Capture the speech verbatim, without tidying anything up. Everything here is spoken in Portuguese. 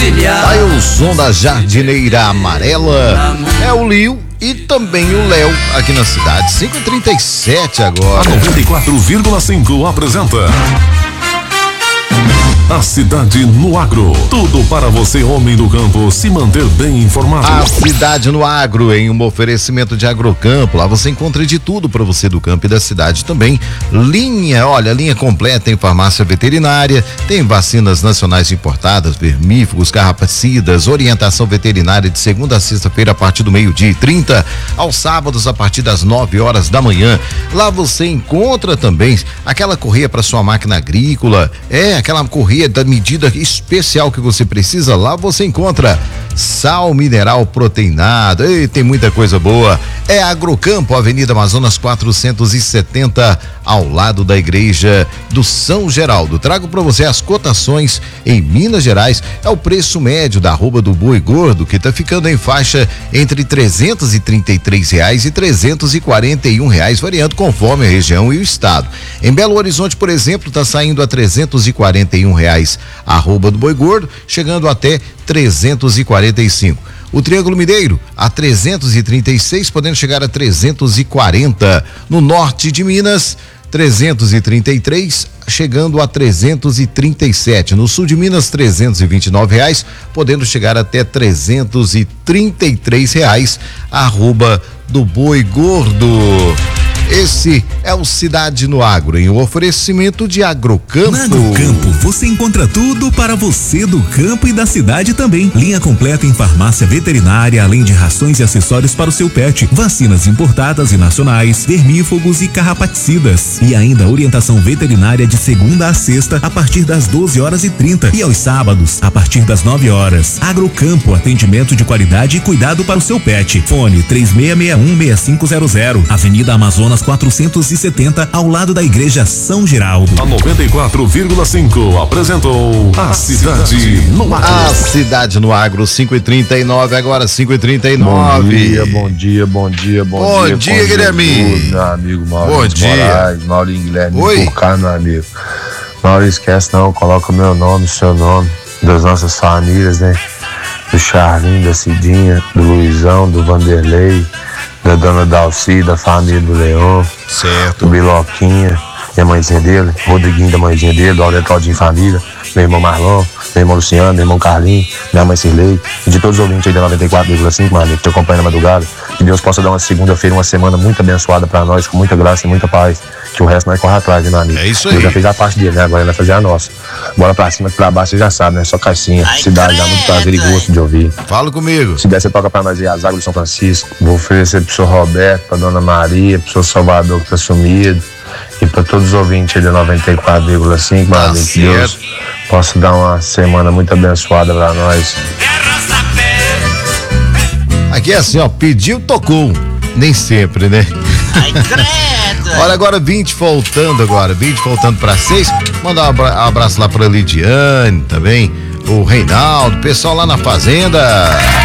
encruzilhada. Aí o som da Jardineira Amarela é o Lio e também o Léo aqui na cidade. cinco e trinta e sete agora. A noventa e quatro vírgula cinco apresenta A Cidade no Agro. Tudo para você, homem do campo, se manter bem informado. A Cidade no Agro, em um oferecimento de Agrocampo. Lá você encontra de tudo para você do campo e da cidade também. Linha, olha, linha completa em farmácia veterinária, tem vacinas nacionais importadas, vermífugos, carrapicidas, orientação veterinária de segunda a sexta-feira a partir do meio-dia e trinta, aos sábados a partir das nove horas da manhã. Lá você encontra também aquela correia para sua máquina agrícola, é aquela correia da medida especial que você precisa. Lá você encontra sal mineral proteinado, e tem muita coisa boa. É Agrocampo, Avenida Amazonas quatrocentos e setenta, ao lado da igreja do São Geraldo. Trago para você as cotações em Minas Gerais. É o preço médio da arroba do boi gordo, que tá ficando em faixa entre trezentos e trinta e três reais e trezentos e quarenta e um reais, variando conforme a região e o estado. Em Belo Horizonte, por exemplo, tá saindo a trezentos e quarenta e um reais a arroba do boi gordo, chegando até trezentos e quarenta e cinco. O Triângulo Mineiro a trezentos e trinta e seis, podendo chegar a trezentos e quarenta. No norte de Minas, trezentos e trinta e três, chegando a trezentos e trinta e sete. No sul de Minas, trezentos e vinte e nove reais, podendo chegar até trezentos e trinta e três reais a arroba do boi gordo. Esse é o Cidade no Agro, em um oferecimento de Agrocampo. Na Agrocampo você encontra tudo para você do campo e da cidade também. Linha completa em farmácia veterinária, além de rações e acessórios para o seu pet, vacinas importadas e nacionais, vermífugos e carrapaticidas. E ainda orientação veterinária de segunda a sexta a partir das doze horas e trinta e aos sábados a partir das nove horas. Agrocampo, atendimento de qualidade e cuidado para o seu pet. Fone três seis seis um, seis cinco zero zero, Avenida Amazonas quatrocentos e setenta, ao lado da igreja São Geraldo. A noventa e quatro vírgula cinco apresentou A Cidade no Agro. A Cidade no Agro, cinco e trinta e nove, agora cinco e trinta e nove. Bom dia, bom dia, bom dia, bom, bom dia. Bom dia, Guilherme. Meu amigo Maurício bom dia. Moraes, Maurinho Guilherme, Oi. por cá, meu amigo. Não esquece não, coloca o meu nome, o seu nome, das nossas famílias, né? Do Charlinho, da Cidinha, do Luizão, do Vanderlei, da dona Dalci, da família do Leão, certo, do Biloquinha, minha mãezinha dele, Rodriguinho da mãezinha dele, do Aurélio Todinho Família, meu irmão Marlon, meu irmão Luciano, meu irmão Carlinho, minha mãe Cirlei, e de todos os ouvintes aí da noventa e quatro vírgula cinco, meu amigo, que te acompanha na madrugada. Que Deus possa dar uma segunda-feira, uma semana muito abençoada pra nós, com muita graça e muita paz. Que o resto nós corre atrás, né, meu amigo? É isso aí. Deus já fez a parte dele, né? Agora ele vai fazer a nossa. Bora pra cima, que pra baixo você já sabe, né? Só caixinha. Ai, cidade dá muito prazer e gosto de ouvir. Fala comigo. Se der, você toca pra nós aí as águas de São Francisco. Vou oferecer pro senhor Roberto, pra dona Maria, pro senhor Salvador que tá sumido. E pra todos os ouvintes aí da noventa e quatro vírgula cinco, meu Tá amigo. Que Deus possa dar uma semana muito abençoada pra nós. Aqui é assim, ó, pediu, tocou. Nem sempre, né? Ai, credo. Olha, agora vinte faltando agora, vinte faltando para seis. Mandar um abra- abraço lá pra Lidiane também, o Reinaldo, pessoal lá na fazenda.